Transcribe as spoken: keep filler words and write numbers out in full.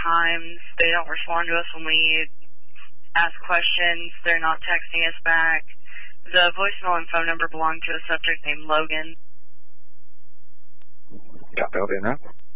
times. They don't respond to us when we ask questions. They're not texting us back. The voicemail and phone number belong to a subject named Logan. Copy, I'll do now.